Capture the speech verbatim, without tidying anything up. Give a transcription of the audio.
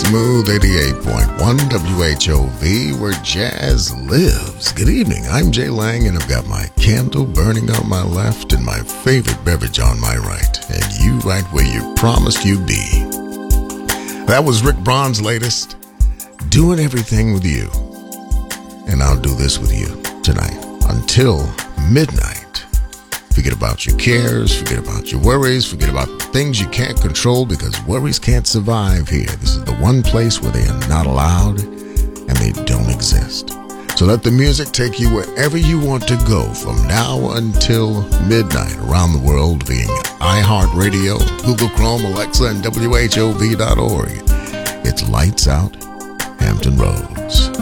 Smooth eighty-eight point one W H O V, where jazz lives. Good evening, I'm Jay Lang, and I've got my candle burning on my left and my favorite beverage on my right, and you right where you promised you'd be. That was Rick Braun's latest, Doing Everything With You. And I'll do this with you tonight until midnight. Forget about your cares, forget about your worries, forget about the things you can't control, because worries can't survive here. This is the one place where they are not allowed and they don't exist. So let the music take you wherever you want to go from now until midnight around the world via iHeartRadio, Google Chrome, Alexa, and W H O V dot org. It's Lights Out, Hampton Roads.